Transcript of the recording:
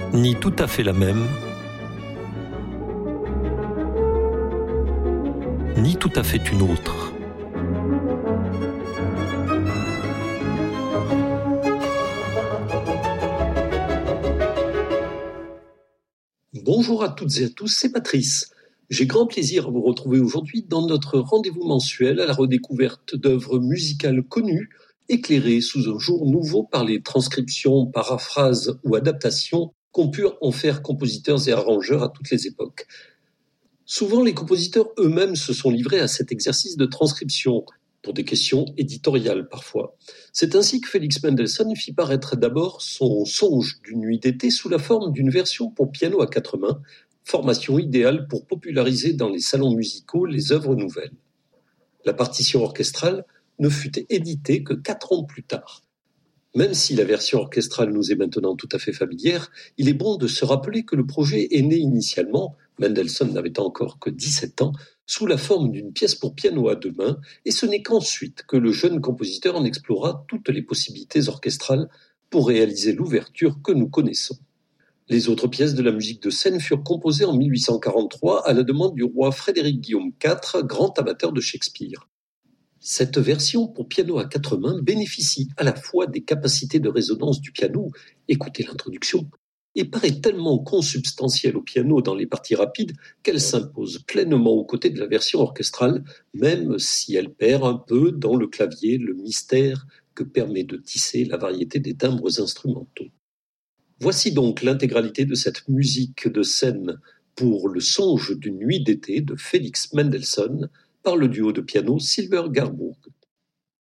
ni tout à fait la même, ni tout à fait une autre. Bonjour à toutes et à tous, c'est Patrice. J'ai grand plaisir à vous retrouver aujourd'hui dans notre rendez-vous mensuel à la redécouverte d'œuvres musicales connues, éclairées sous un jour nouveau par les transcriptions, paraphrases ou adaptations qu'ont pu en faire compositeurs et arrangeurs à toutes les époques. Souvent, les compositeurs eux-mêmes se sont livrés à cet exercice de transcription, pour des questions éditoriales parfois. C'est ainsi que Félix Mendelssohn fit paraître d'abord son Songe d'une nuit d'été sous la forme d'une version pour piano à quatre mains, formation idéale pour populariser dans les salons musicaux les œuvres nouvelles. La partition orchestrale ne fut éditée que 4 ans plus tard. Même si la version orchestrale nous est maintenant tout à fait familière, il est bon de se rappeler que le projet est né initialement, Mendelssohn n'avait encore que 17 ans, sous la forme d'une pièce pour piano à deux mains, et ce n'est qu'ensuite que le jeune compositeur en explora toutes les possibilités orchestrales pour réaliser l'ouverture que nous connaissons. Les autres pièces de la musique de scène furent composées en 1843 à la demande du roi Frédéric Guillaume IV, grand amateur de Shakespeare. Cette version pour piano à quatre mains bénéficie à la fois des capacités de résonance du piano, écoutez l'introduction, et paraît tellement consubstantielle au piano dans les parties rapides qu'elle s'impose pleinement aux côtés de la version orchestrale, même si elle perd un peu dans le clavier le mystère que permet de tisser la variété des timbres instrumentaux. Voici donc l'intégralité de cette musique de scène pour le Songe d'une nuit d'été de Félix Mendelssohn par le duo de piano Silver Garbourg.